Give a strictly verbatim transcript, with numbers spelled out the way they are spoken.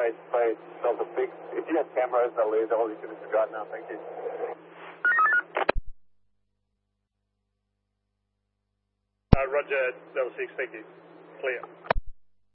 Space, Space, Delta six. If you have cameras, they'll leave. They'll hold you to the guide now. Thank you. Uh, Roger, Delta six, thank you. Clear.